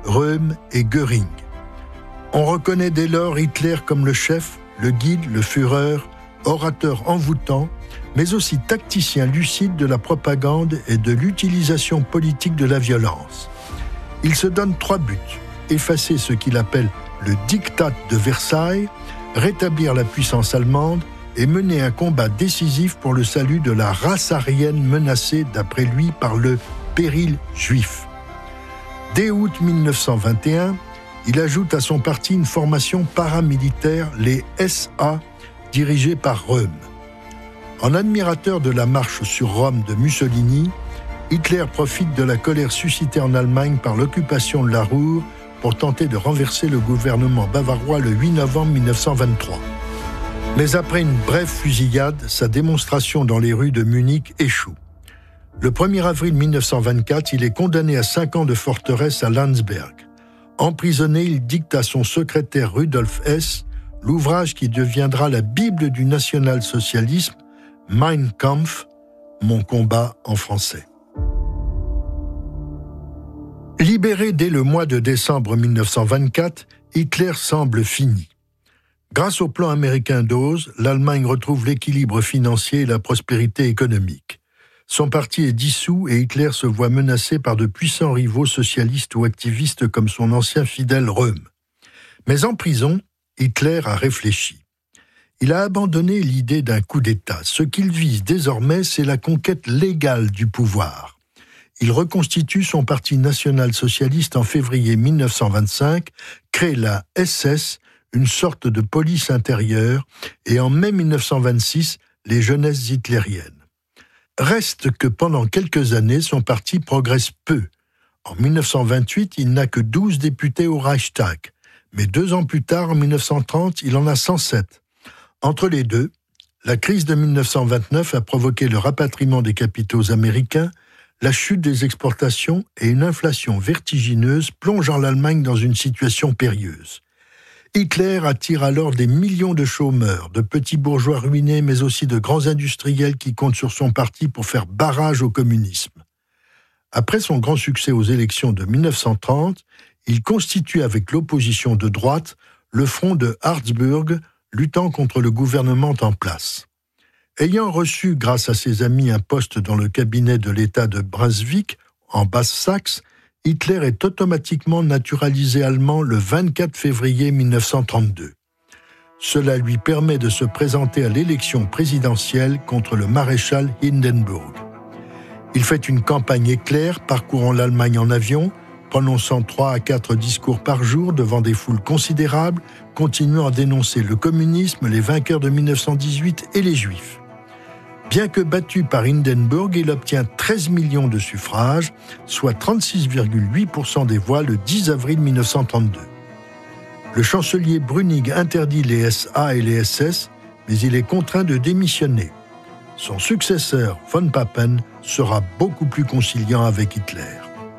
Röhm et Göring. On reconnaît dès lors Hitler comme le chef, le guide, le Führer, orateur envoûtant, mais aussi tacticien lucide de la propagande et de l'utilisation politique de la violence. Il se donne 3 buts: effacer ce qu'il appelle le diktat de Versailles, rétablir la puissance allemande et mener un combat décisif pour le salut de la race aryenne menacée, d'après lui, par le péril juif. Dès août 1921, il ajoute à son parti une formation paramilitaire, les SA, dirigée par Röhm. En admirateur de la marche sur Rome de Mussolini, Hitler profite de la colère suscitée en Allemagne par l'occupation de la Ruhr pour tenter de renverser le gouvernement bavarois le 8 novembre 1923. Mais après une brève fusillade, sa démonstration dans les rues de Munich échoue. Le 1er avril 1924, il est condamné à 5 ans de forteresse à Landsberg. Emprisonné, il dicte à son secrétaire Rudolf Hess l'ouvrage qui deviendra la Bible du national-socialisme, Mein Kampf, Mon combat en français. Libéré dès le mois de décembre 1924, Hitler semble fini. Grâce au plan américain Dawes, l'Allemagne retrouve l'équilibre financier et la prospérité économique. Son parti est dissous et Hitler se voit menacé par de puissants rivaux socialistes ou activistes comme son ancien fidèle Röhm. Mais en prison, Hitler a réfléchi. Il a abandonné l'idée d'un coup d'État. Ce qu'il vise désormais, c'est la conquête légale du pouvoir. Il reconstitue son parti national-socialiste en février 1925, crée la SS, une sorte de police intérieure, et en mai 1926, les jeunesses hitlériennes. Reste que pendant quelques années, son parti progresse peu. En 1928, il n'a que 12 députés au Reichstag, mais 2 ans plus tard, en 1930, il en a 107. Entre les deux, la crise de 1929 a provoqué le rapatriement des capitaux américains, la chute des exportations et une inflation vertigineuse plongeant l'Allemagne dans une situation périlleuse. Hitler attire alors des millions de chômeurs, de petits bourgeois ruinés, mais aussi de grands industriels qui comptent sur son parti pour faire barrage au communisme. Après son grand succès aux élections de 1930, il constitue avec l'opposition de droite le front de Harzburg, luttant contre le gouvernement en place. Ayant reçu, grâce à ses amis, un poste dans le cabinet de l'État de Brunswick, en Basse-Saxe, Hitler est automatiquement naturalisé allemand le 24 février 1932. Cela lui permet de se présenter à l'élection présidentielle contre le maréchal Hindenburg. Il fait une campagne éclair, parcourant l'Allemagne en avion, prononçant 3 à 4 discours par jour devant des foules considérables, continuant à dénoncer le communisme, les vainqueurs de 1918 et les Juifs. Bien que battu par Hindenburg, il obtient 13 millions de suffrages, soit 36,8% des voix le 10 avril 1932. Le chancelier Brüning interdit les SA et les SS, mais il est contraint de démissionner. Son successeur, von Papen, sera beaucoup plus conciliant avec Hitler.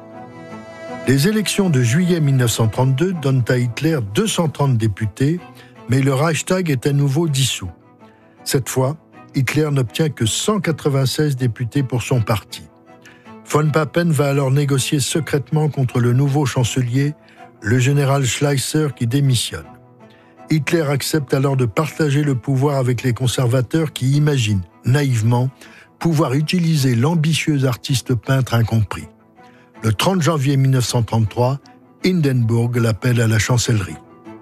Les élections de juillet 1932 donnent à Hitler 230 députés, mais le Reichstag est à nouveau dissous. Cette fois, Hitler n'obtient que 196 députés pour son parti. Von Papen va alors négocier secrètement contre le nouveau chancelier, le général Schleicher, qui démissionne. Hitler accepte alors de partager le pouvoir avec les conservateurs qui imaginent, naïvement, pouvoir utiliser l'ambitieux artiste peintre incompris. Le 30 janvier 1933, Hindenburg l'appelle à la chancellerie.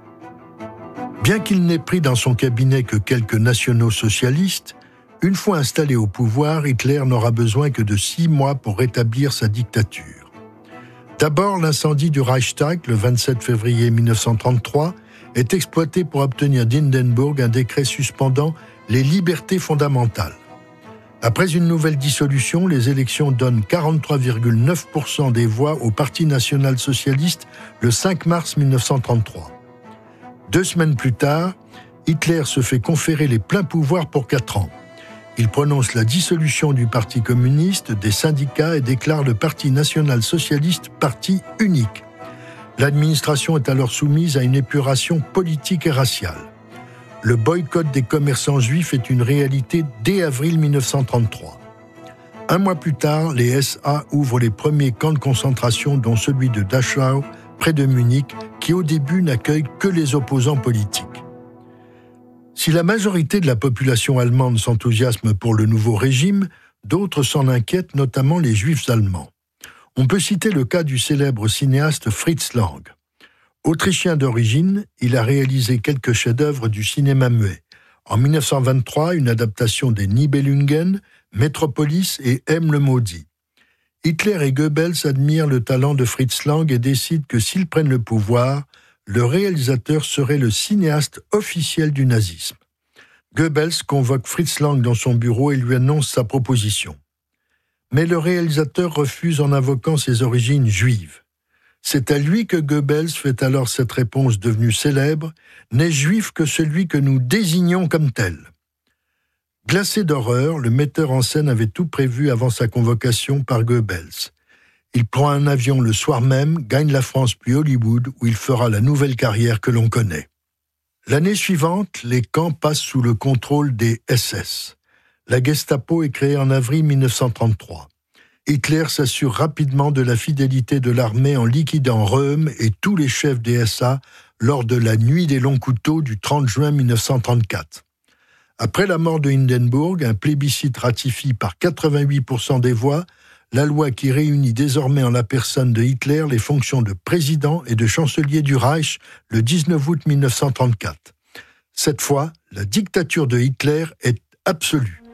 Bien qu'il n'ait pris dans son cabinet que quelques nationaux socialistes, une fois installé au pouvoir, Hitler n'aura besoin que de 6 mois pour rétablir sa dictature. D'abord, l'incendie du Reichstag, le 27 février 1933, est exploité pour obtenir d'Hindenburg un décret suspendant les libertés fondamentales. Après une nouvelle dissolution, les élections donnent 43,9% des voix au Parti national-socialiste le 5 mars 1933. 2 semaines plus tard, Hitler se fait conférer les pleins pouvoirs pour 4 ans. Il prononce la dissolution du Parti communiste, des syndicats et déclare le Parti national-socialiste parti unique. L'administration est alors soumise à une épuration politique et raciale. Le boycott des commerçants juifs est une réalité dès avril 1933. 1 mois plus tard, les SA ouvrent les premiers camps de concentration, dont celui de Dachau, près de Munich, qui au début n'accueille que les opposants politiques. Si la majorité de la population allemande s'enthousiasme pour le nouveau régime, d'autres s'en inquiètent, notamment les juifs allemands. On peut citer le cas du célèbre cinéaste Fritz Lang. Autrichien d'origine, il a réalisé quelques chefs-d'œuvre du cinéma muet. En 1923, une adaptation des Nibelungen, Métropolis et M le Maudit. Hitler et Goebbels admirent le talent de Fritz Lang et décident que s'ils prennent le pouvoir, le réalisateur serait le cinéaste officiel du nazisme. Goebbels convoque Fritz Lang dans son bureau et lui annonce sa proposition. Mais le réalisateur refuse en invoquant ses origines juives. C'est à lui que Goebbels fait alors cette réponse devenue célèbre « N'est juif que celui que nous désignons comme tel ». Glacé d'horreur, le metteur en scène avait tout prévu avant sa convocation par Goebbels. Il prend un avion le soir même, gagne la France puis Hollywood, où il fera la nouvelle carrière que l'on connaît. L'année suivante, les camps passent sous le contrôle des SS. La Gestapo est créée en avril 1933. Hitler s'assure rapidement de la fidélité de l'armée en liquidant Röhm et tous les chefs des SA lors de la nuit des longs couteaux du 30 juin 1934. Après la mort de Hindenburg, un plébiscite ratifie par 88% des voix la loi qui réunit désormais en la personne de Hitler les fonctions de président et de chancelier du Reich le 19 août 1934. Cette fois, la dictature de Hitler est absolue.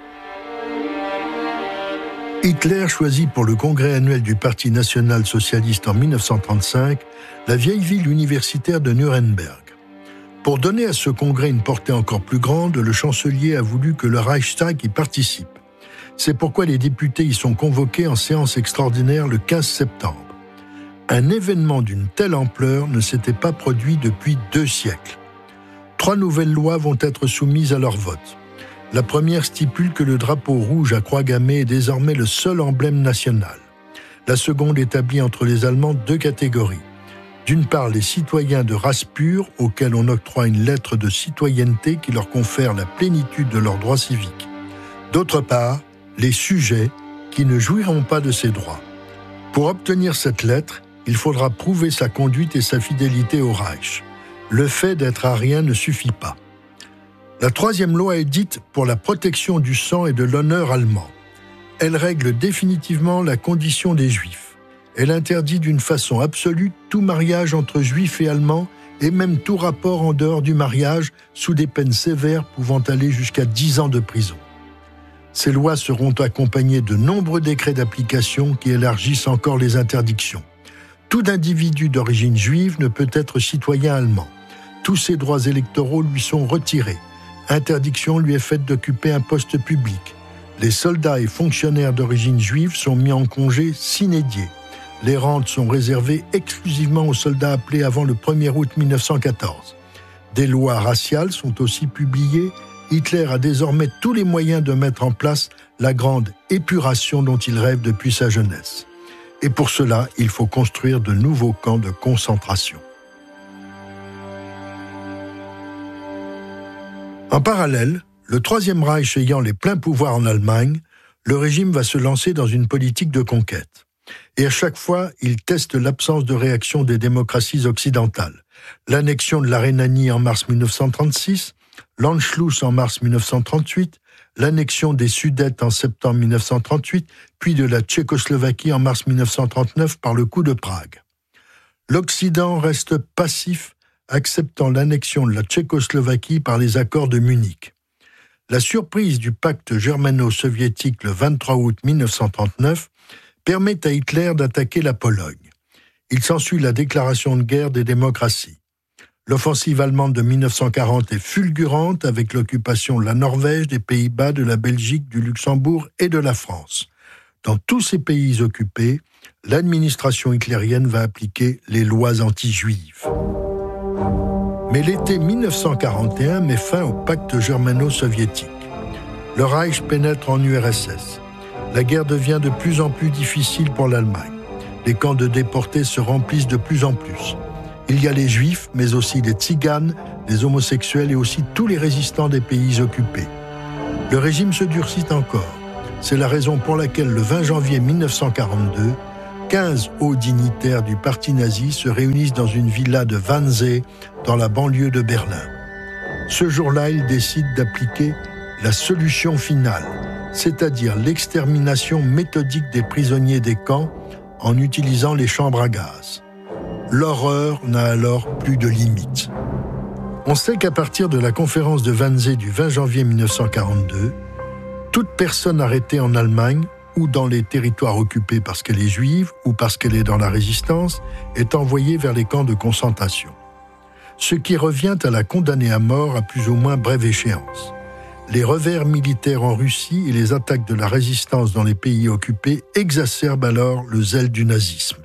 Hitler choisit pour le congrès annuel du Parti national-socialiste en 1935 la vieille ville universitaire de Nuremberg. Pour donner à ce congrès une portée encore plus grande, le chancelier a voulu que le Reichstag y participe. C'est pourquoi les députés y sont convoqués en séance extraordinaire le 15 septembre. Un événement d'une telle ampleur ne s'était pas produit depuis 2 siècles. 3 nouvelles lois vont être soumises à leur vote. La première stipule que le drapeau rouge à croix gammée est désormais le seul emblème national. La seconde établit entre les Allemands 2 catégories. D'une part, les citoyens de race pure, auxquels on octroie une lettre de citoyenneté qui leur confère la plénitude de leurs droits civiques. D'autre part, les sujets qui ne jouiront pas de ces droits. Pour obtenir cette lettre, il faudra prouver sa conduite et sa fidélité au Reich. Le fait d'être arien ne suffit pas. La troisième loi est dite pour la protection du sang et de l'honneur allemand. Elle règle définitivement la condition des Juifs. Elle interdit d'une façon absolue tout mariage entre Juifs et Allemands et même tout rapport en dehors du mariage sous des peines sévères pouvant aller jusqu'à 10 ans de prison. Ces lois seront accompagnées de nombreux décrets d'application qui élargissent encore les interdictions. Tout individu d'origine juive ne peut être citoyen allemand. Tous ses droits électoraux lui sont retirés. Interdiction lui est faite d'occuper un poste public. Les soldats et fonctionnaires d'origine juive sont mis en congé sine die. Les rentes sont réservées exclusivement aux soldats appelés avant le 1er août 1914. Des lois raciales sont aussi publiées. Hitler a désormais tous les moyens de mettre en place la grande épuration dont il rêve depuis sa jeunesse. Et pour cela, il faut construire de nouveaux camps de concentration. En parallèle, le Troisième Reich ayant les pleins pouvoirs en Allemagne, le régime va se lancer dans une politique de conquête. Et à chaque fois, il teste l'absence de réaction des démocraties occidentales. L'annexion de la Rhénanie en mars 1936, l'Anschluss en mars 1938, l'annexion des Sudètes en septembre 1938, puis de la Tchécoslovaquie en mars 1939 par le coup de Prague. L'Occident reste passif, acceptant l'annexion de la Tchécoslovaquie par les accords de Munich. La surprise du pacte germano-soviétique le 23 août 1939 permet à Hitler d'attaquer la Pologne. Il s'ensuit la déclaration de guerre des démocraties. L'offensive allemande de 1940 est fulgurante avec l'occupation de la Norvège, des Pays-Bas, de la Belgique, du Luxembourg et de la France. Dans tous ces pays occupés, l'administration hitlérienne va appliquer les lois anti-juives. Mais l'été 1941 met fin au pacte germano-soviétique. Le Reich pénètre en URSS. La guerre devient de plus en plus difficile pour l'Allemagne. Les camps de déportés se remplissent de plus en plus. Il y a les Juifs, mais aussi les Tziganes, les homosexuels et aussi tous les résistants des pays occupés. Le régime se durcit encore. C'est la raison pour laquelle, le 20 janvier 1942, 15 hauts dignitaires du parti nazi se réunissent dans une villa de Wannsee, dans la banlieue de Berlin. Ce jour-là, ils décident d'appliquer la solution finale, c'est-à-dire l'extermination méthodique des prisonniers des camps en utilisant les chambres à gaz. L'horreur n'a alors plus de limite. On sait qu'à partir de la conférence de Wannsee du 20 janvier 1942, toute personne arrêtée en Allemagne ou dans les territoires occupés parce qu'elle est juive ou parce qu'elle est dans la résistance est envoyée vers les camps de concentration. Ce qui revient à la condamner à mort à plus ou moins brève échéance. Les revers militaires en Russie et les attaques de la résistance dans les pays occupés exacerbent alors le zèle du nazisme.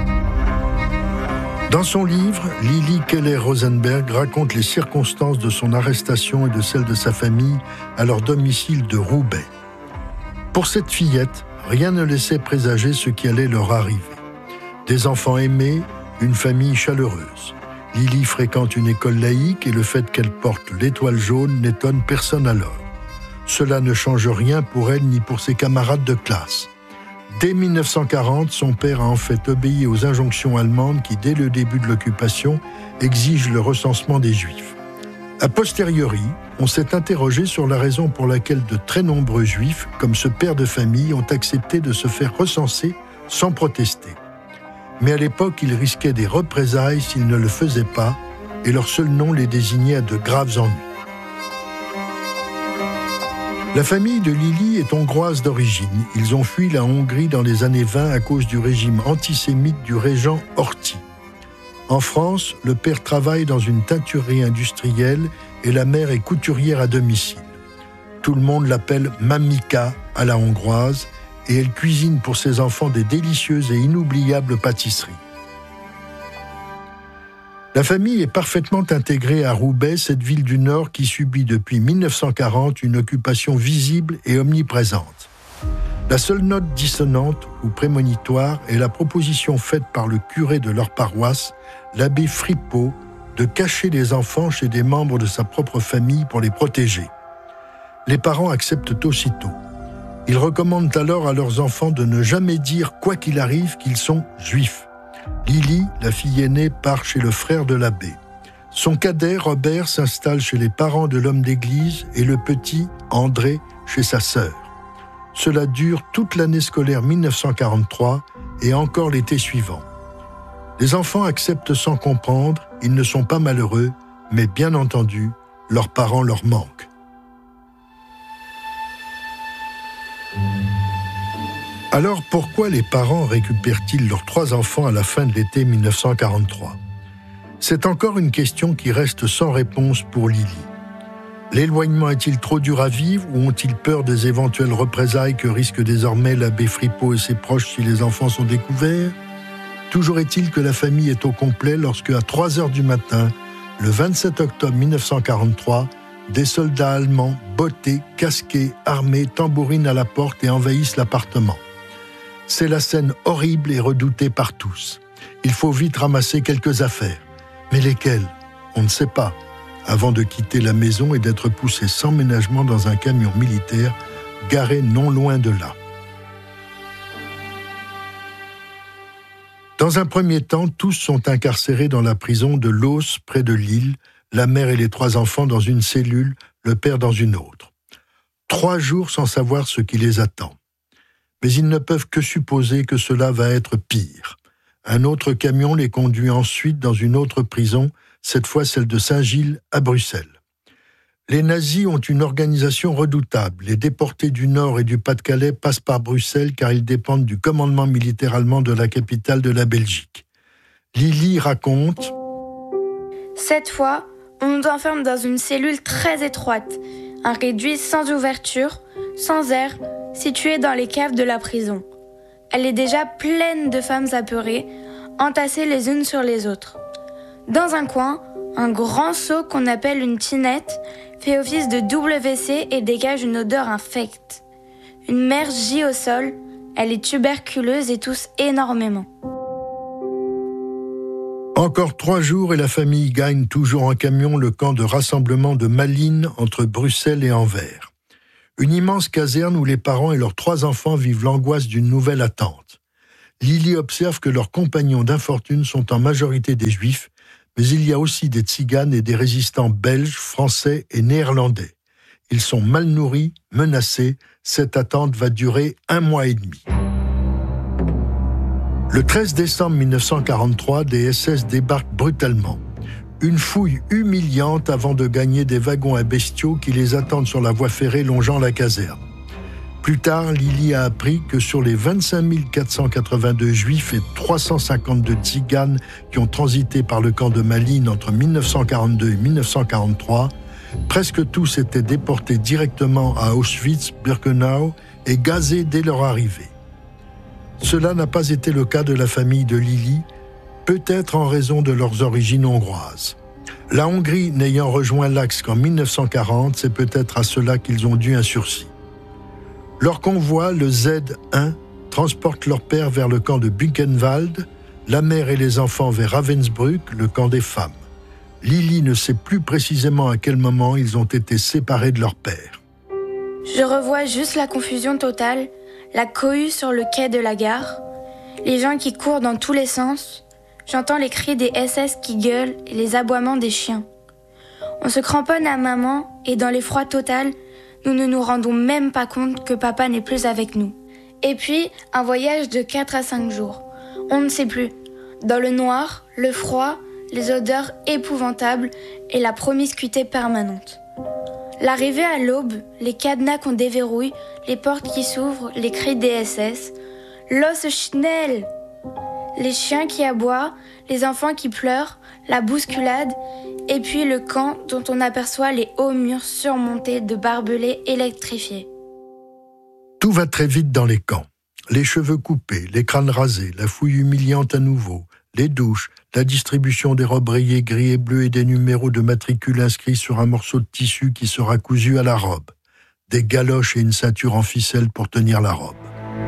Dans son livre, Lily Keller-Rosenberg raconte les circonstances de son arrestation et de celle de sa famille à leur domicile de Roubaix. Pour cette fillette, rien ne laissait présager ce qui allait leur arriver. Des enfants aimés, une famille chaleureuse. Lily fréquente une école laïque et le fait qu'elle porte l'étoile jaune n'étonne personne alors. Cela ne change rien pour elle ni pour ses camarades de classe. Dès 1940, son père a en fait obéi aux injonctions allemandes qui, dès le début de l'occupation, exigent le recensement des Juifs. A posteriori, on s'est interrogé sur la raison pour laquelle de très nombreux Juifs, comme ce père de famille, ont accepté de se faire recenser sans protester. Mais à l'époque, ils risquaient des représailles s'ils ne le faisaient pas, et leur seul nom les désignait à de graves ennuis. La famille de Lily est hongroise d'origine. Ils ont fui la Hongrie dans les années 20 à cause du régime antisémite du régent Horthy. En France, le père travaille dans une teinturerie industrielle et la mère est couturière à domicile. Tout le monde l'appelle Mamika à la hongroise et elle cuisine pour ses enfants des délicieuses et inoubliables pâtisseries. La famille est parfaitement intégrée à Roubaix, cette ville du Nord qui subit depuis 1940 une occupation visible et omniprésente. La seule note dissonante ou prémonitoire est la proposition faite par le curé de leur paroisse, l'abbé Fripeau, de cacher les enfants chez des membres de sa propre famille pour les protéger. Les parents acceptent aussitôt. Ils recommandent alors à leurs enfants de ne jamais dire, quoi qu'il arrive, qu'ils sont juifs. Lily, la fille aînée, part chez le frère de l'abbé. Son cadet, Robert, s'installe chez les parents de l'homme d'église et le petit, André, chez sa sœur. Cela dure toute l'année scolaire 1943 et encore l'été suivant. Les enfants acceptent sans comprendre, ils ne sont pas malheureux, mais bien entendu, leurs parents leur manquent. Alors pourquoi les parents récupèrent-ils leurs 3 enfants à la fin de l'été 1943 ? C'est encore une question qui reste sans réponse pour Lily. L'éloignement est-il trop dur à vivre ou ont-ils peur des éventuelles représailles que risque désormais l'abbé Fripeau et ses proches si les enfants sont découverts ? Toujours est-il que la famille est au complet lorsque, à 3h du matin, le 27 octobre 1943, des soldats allemands, bottés, casqués, armés, tambourinent à la porte et envahissent l'appartement. C'est la scène horrible et redoutée par tous. Il faut vite ramasser quelques affaires. Mais lesquelles ? On ne sait pas, avant de quitter la maison et d'être poussé sans ménagement dans un camion militaire garé non loin de là. Dans un premier temps, tous sont incarcérés dans la prison de Loos, près de Lille, la mère et les 3 enfants dans une cellule, le père dans une autre. 3 jours sans savoir ce qui les attend. Mais ils ne peuvent que supposer que cela va être pire. Un autre camion les conduit ensuite dans une autre prison, cette fois celle de Saint-Gilles à Bruxelles. Les nazis ont une organisation redoutable. Les déportés du Nord et du Pas-de-Calais passent par Bruxelles car ils dépendent du commandement militaire allemand de la capitale de la Belgique. Lily raconte « Cette fois, on nous enferme dans une cellule très étroite, un réduit sans ouverture, sans air, situé dans les caves de la prison. Elle est déjà pleine de femmes apeurées, entassées les unes sur les autres. Dans un coin, un grand seau qu'on appelle une tinette fait office de WC et dégage une odeur infecte. Une mère gît au sol, elle est tuberculeuse et tousse énormément. » Encore 3 jours et la famille gagne toujours en camion le camp de rassemblement de Malines entre Bruxelles et Anvers. Une immense caserne où les parents et leurs 3 enfants vivent l'angoisse d'une nouvelle attente. Lily observe que leurs compagnons d'infortune sont en majorité des Juifs, mais il y a aussi des Tziganes et des résistants belges, français et néerlandais. Ils sont mal nourris, menacés. Cette attente va durer 1 mois et demi. Le 13 décembre 1943, des SS débarquent brutalement. Une fouille humiliante avant de gagner des wagons à bestiaux qui les attendent sur la voie ferrée longeant la caserne. Plus tard, Lily a appris que sur les 25 482 Juifs et 352 Tziganes qui ont transité par le camp de Malines entre 1942 et 1943, presque tous étaient déportés directement à Auschwitz, Birkenau et gazés dès leur arrivée. Cela n'a pas été le cas de la famille de Lily, peut-être en raison de leurs origines hongroises. La Hongrie n'ayant rejoint l'Axe qu'en 1940, c'est peut-être à cela qu'ils ont dû un sursis. Leur convoi, le Z1, transporte leur père vers le camp de Buchenwald, la mère et les enfants vers Ravensbrück, le camp des femmes. Lily ne sait plus précisément à quel moment ils ont été séparés de leur père. Je revois juste la confusion totale, la cohue sur le quai de la gare, les gens qui courent dans tous les sens. J'entends les cris des SS qui gueulent et les aboiements des chiens. On se cramponne à maman et dans l'effroi total, nous ne nous rendons même pas compte que papa n'est plus avec nous. Et puis, un voyage de 4 à 5 jours. On ne sait plus. Dans le noir, le froid, les odeurs épouvantables et la promiscuité permanente. L'arrivée à l'aube, les cadenas qu'on déverrouille, les portes qui s'ouvrent, les cris des SS. Los schnell! Les chiens qui aboient, les enfants qui pleurent, la bousculade, et puis le camp dont on aperçoit les hauts murs surmontés de barbelés électrifiés. Tout va très vite dans les camps. Les cheveux coupés, les crânes rasés, la fouille humiliante à nouveau, les douches, la distribution des robes rayées gris et bleu et des numéros de matricule inscrits sur un morceau de tissu qui sera cousu à la robe, des galoches et une ceinture en ficelle pour tenir la robe.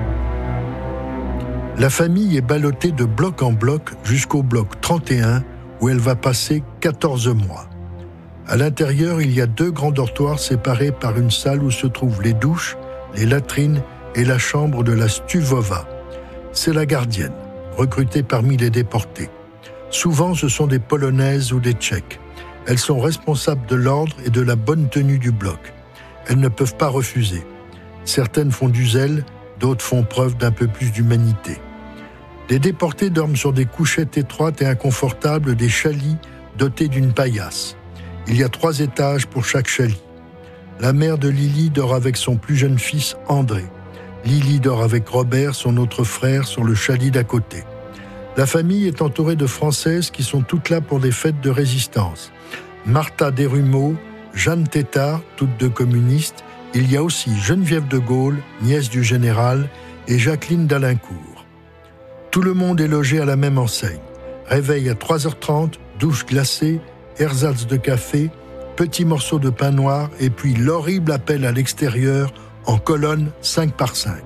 La famille est ballottée de bloc en bloc jusqu'au bloc 31 où elle va passer 14 mois. À l'intérieur, il y a 2 grands dortoirs séparés par une salle où se trouvent les douches, les latrines et la chambre de la Stuvova. C'est la gardienne, recrutée parmi les déportés. Souvent, ce sont des Polonaises ou des Tchèques. Elles sont responsables de l'ordre et de la bonne tenue du bloc. Elles ne peuvent pas refuser. Certaines font du zèle, d'autres font preuve d'un peu plus d'humanité. Les déportés dorment sur des couchettes étroites et inconfortables, des chalits dotés d'une paillasse. Il y a 3 étages pour chaque chalit. La mère de Lily dort avec son plus jeune fils, André. Lily dort avec Robert, son autre frère, sur le chalit d'à côté. La famille est entourée de Françaises qui sont toutes là pour des fêtes de résistance. Martha Desrumeaux, Jeanne Tétard, toutes 2 communistes. Il y a aussi Geneviève de Gaulle, nièce du général, et Jacqueline d'Alincourt. Tout le monde est logé à la même enseigne. Réveil à 3h30, douche glacée, ersatz de café, petits morceaux de pain noir et puis l'horrible appel à l'extérieur en colonne 5 par 5.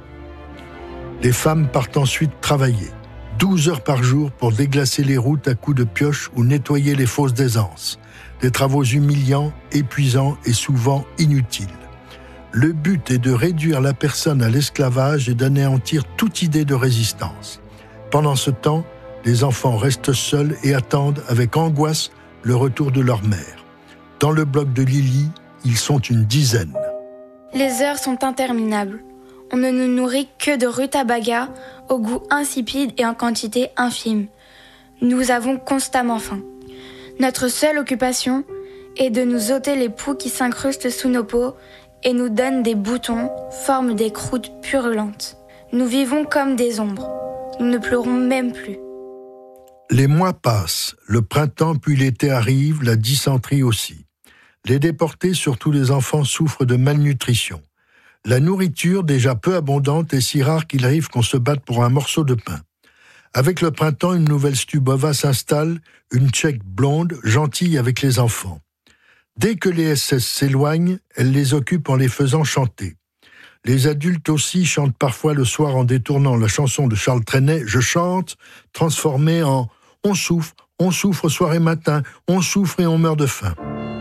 Les femmes partent ensuite travailler. 12 heures par jour pour déglacer les routes à coups de pioche ou nettoyer les fosses d'aisance. Des travaux humiliants, épuisants et souvent inutiles. Le but est de réduire la personne à l'esclavage et d'anéantir toute idée de résistance. Pendant ce temps, les enfants restent seuls et attendent avec angoisse le retour de leur mère. Dans le bloc de Lily, ils sont une dizaine. Les heures sont interminables. On ne nous nourrit que de rutabaga, au goût insipide et en quantité infime. Nous avons constamment faim. Notre seule occupation est de nous ôter les poux qui s'incrustent sous nos peaux et nous donnent des boutons, forment des croûtes purulentes. Nous vivons comme des ombres. Nous ne pleurons même plus. Les mois passent, le printemps puis l'été arrive, la dysenterie aussi. Les déportés, surtout les enfants, souffrent de malnutrition. La nourriture, déjà peu abondante, est si rare qu'il arrive qu'on se batte pour un morceau de pain. Avec le printemps, une nouvelle Stubova s'installe, une Tchèque blonde, gentille avec les enfants. Dès que les SS s'éloignent, elle les occupe en les faisant chanter. Les adultes aussi chantent parfois le soir en détournant la chanson de Charles Trenet « Je chante », transformée en « On souffre soir et matin, on souffre et on meurt de faim ».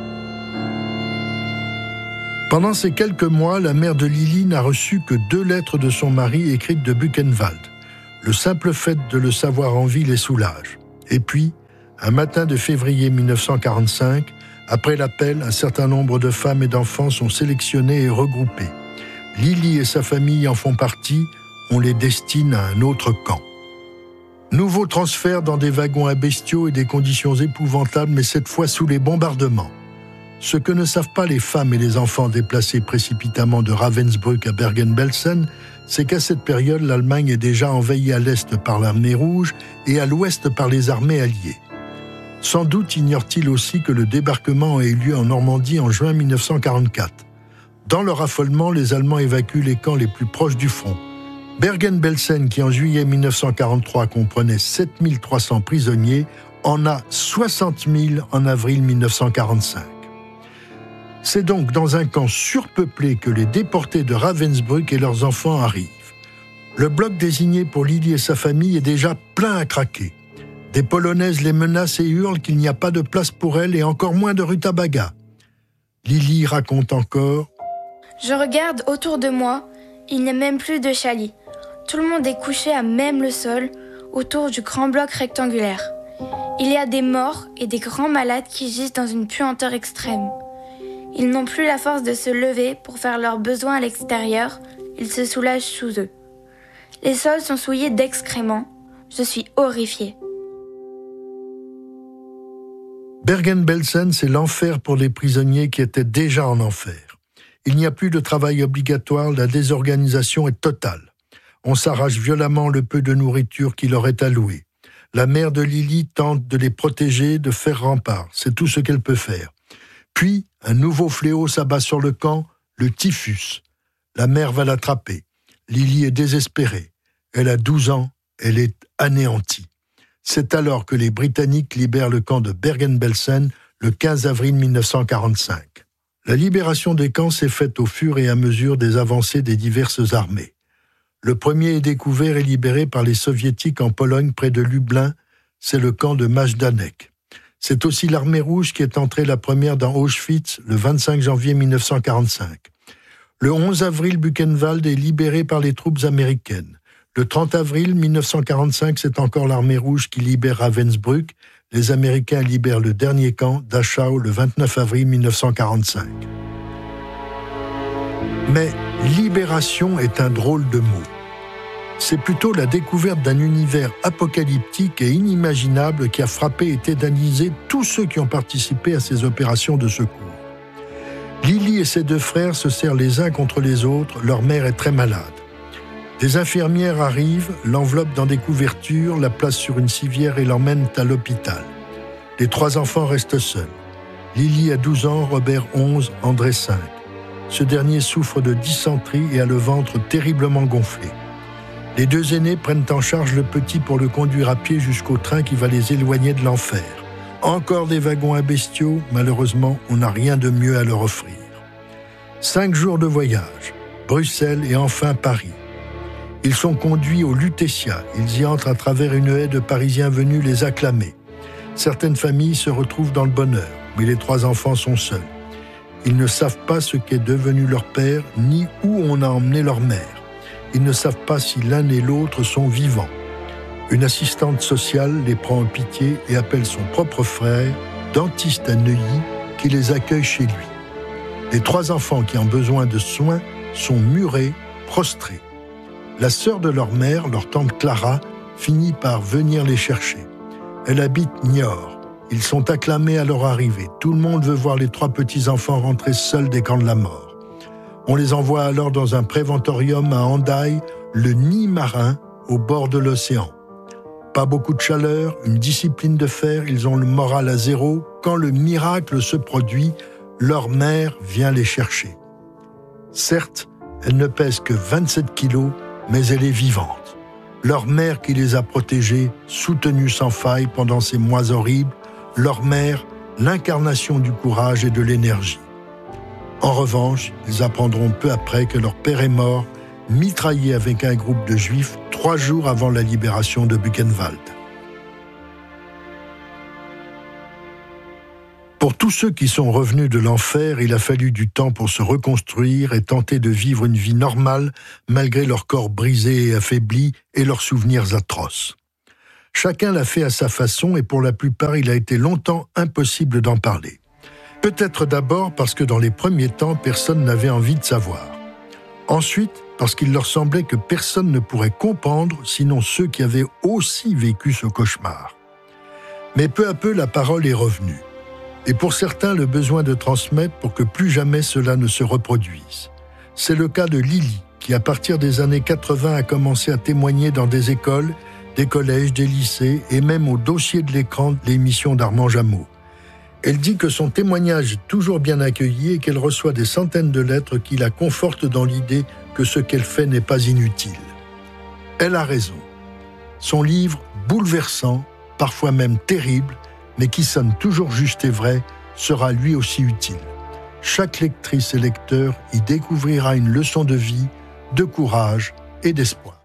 Pendant ces quelques mois, la mère de Lily n'a reçu que 2 lettres de son mari écrites de Buchenwald. Le simple fait de le savoir en vie les soulage. Et puis, un matin de février 1945, après l'appel, un certain nombre de femmes et d'enfants sont sélectionnés et regroupés. Lily et sa famille en font partie, on les destine à un autre camp. Nouveau transfert dans des wagons à bestiaux et des conditions épouvantables, mais cette fois sous les bombardements. Ce que ne savent pas les femmes et les enfants déplacés précipitamment de Ravensbrück à Bergen-Belsen, c'est qu'à cette période, l'Allemagne est déjà envahie à l'est par l'armée rouge et à l'ouest par les armées alliées. Sans doute ignorent-ils aussi que le débarquement a eu lieu en Normandie en juin 1944. Dans leur affolement, les Allemands évacuent les camps les plus proches du front. Bergen-Belsen, qui en juillet 1943 comprenait 7300 prisonniers, en a 60 000 en avril 1945. C'est donc dans un camp surpeuplé que les déportés de Ravensbrück et leurs enfants arrivent. Le bloc désigné pour Lily et sa famille est déjà plein à craquer. Des Polonaises les menacent et hurlent qu'il n'y a pas de place pour elles et encore moins de rutabaga. Lily raconte encore « Je regarde autour de moi, il n'y a même plus de chalis. Tout le monde est couché à même le sol, autour du grand bloc rectangulaire. Il y a des morts et des grands malades qui gisent dans une puanteur extrême. Ils n'ont plus la force de se lever pour faire leurs besoins à l'extérieur, ils se soulagent sous eux. Les sols sont souillés d'excréments. Je suis horrifiée. » Bergen-Belsen, c'est l'enfer pour les prisonniers qui étaient déjà en enfer. Il n'y a plus de travail obligatoire, la désorganisation est totale. On s'arrache violemment le peu de nourriture qui leur est alloué. La mère de Lily tente de les protéger, de faire rempart. C'est tout ce qu'elle peut faire. Puis, un nouveau fléau s'abat sur le camp, le typhus. La mère va l'attraper. Lily est désespérée. Elle a 12 ans, elle est anéantie. C'est alors que les Britanniques libèrent le camp de Bergen-Belsen le 15 avril 1945. La libération des camps s'est faite au fur et à mesure des avancées des diverses armées. Le premier est découvert et libéré par les Soviétiques en Pologne près de Lublin, c'est le camp de Majdanek. C'est aussi l'armée rouge qui est entrée la première dans Auschwitz le 25 janvier 1945. Le 11 avril, Buchenwald est libéré par les troupes américaines. Le 30 avril 1945, c'est encore l'armée rouge qui libère Ravensbrück. Les Américains libèrent le dernier camp, Dachau, le 29 avril 1945. Mais libération est un drôle de mot. C'est plutôt la découverte d'un univers apocalyptique et inimaginable qui a frappé et tétanisé tous ceux qui ont participé à ces opérations de secours. Lily et ses deux frères se serrent les uns contre les autres, leur mère est très malade. Des infirmières arrivent, l'enveloppent dans des couvertures, la placent sur une civière et l'emmènent à l'hôpital. Les 3 enfants restent seuls. Lily a 12 ans, Robert 11, André 5. Ce dernier souffre de dysenterie et a le ventre terriblement gonflé. Les 2 aînés prennent en charge le petit pour le conduire à pied jusqu'au train qui va les éloigner de l'enfer. Encore des wagons à bestiaux, malheureusement, on n'a rien de mieux à leur offrir. 5 jours de voyage, Bruxelles et enfin Paris. Ils sont conduits au Lutetia. Ils y entrent à travers une haie de Parisiens venus les acclamer. Certaines familles se retrouvent dans le bonheur, mais les 3 enfants sont seuls. Ils ne savent pas ce qu'est devenu leur père, ni où on a emmené leur mère. Ils ne savent pas si l'un et l'autre sont vivants. Une assistante sociale les prend en pitié et appelle son propre frère, dentiste à Neuilly, qui les accueille chez lui. Les 3 enfants qui ont besoin de soins sont murés, prostrés. La sœur de leur mère, leur tante Clara, finit par venir les chercher. Elle habite Niort. Ils sont acclamés à leur arrivée. Tout le monde veut voir les 3 petits-enfants rentrer seuls des camps de la mort. On les envoie alors dans un préventorium à Hendaye, le nid marin, au bord de l'océan. Pas beaucoup de chaleur, une discipline de fer, ils ont le moral à 0. Quand le miracle se produit, leur mère vient les chercher. Certes, elle ne pèse que 27 kilos, mais elle est vivante. Leur mère qui les a protégés, soutenus sans faille pendant ces mois horribles, leur mère, l'incarnation du courage et de l'énergie. En revanche, ils apprendront peu après que leur père est mort, mitraillé avec un groupe de Juifs 3 jours avant la libération de Buchenwald. Pour tous ceux qui sont revenus de l'enfer, il a fallu du temps pour se reconstruire et tenter de vivre une vie normale malgré leur corps brisé et affaibli et leurs souvenirs atroces. Chacun l'a fait à sa façon et pour la plupart, il a été longtemps impossible d'en parler. Peut-être d'abord parce que dans les premiers temps, personne n'avait envie de savoir. Ensuite, parce qu'il leur semblait que personne ne pourrait comprendre, sinon ceux qui avaient aussi vécu ce cauchemar. Mais peu à peu, la parole est revenue. Et pour certains, le besoin de transmettre pour que plus jamais cela ne se reproduise. C'est le cas de Lily, qui à partir des années 80 a commencé à témoigner dans des écoles, des collèges, des lycées et même au dossier de l'écran de l'émission d'Armand Jameau. Elle dit que son témoignage est toujours bien accueilli et qu'elle reçoit des centaines de lettres qui la confortent dans l'idée que ce qu'elle fait n'est pas inutile. Elle a raison. Son livre, bouleversant, parfois même terrible, mais qui sonne toujours juste et vrai, sera lui aussi utile. Chaque lectrice et lecteur y découvrira une leçon de vie, de courage et d'espoir.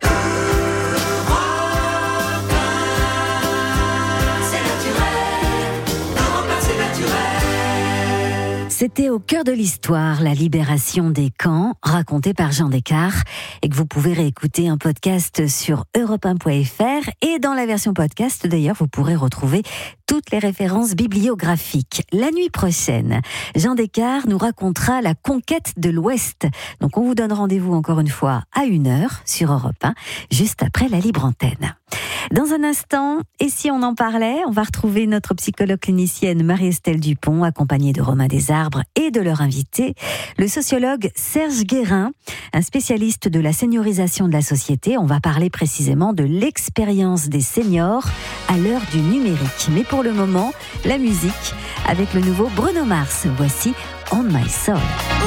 C'était Au cœur de l'histoire, la libération des camps, racontée par Jean Descartes, et que vous pouvez réécouter un podcast sur europe1.fr, et dans la version podcast, d'ailleurs, vous pourrez retrouver toutes les références bibliographiques. La nuit prochaine, Jean Descartes nous racontera la conquête de l'Ouest. Donc on vous donne rendez-vous encore une fois à 1h sur Europe 1, juste après la libre antenne. Dans un instant, et si on en parlait, on va retrouver notre psychologue clinicienne Marie-Estelle Dupont, accompagnée de Romain Desarbres et de leur invité, le sociologue Serge Guérin, un spécialiste de la seniorisation de la société. On va parler précisément de l'expérience des seniors à l'heure du numérique. Mais pour le moment, la musique avec le nouveau Bruno Mars. Voici On My Soul.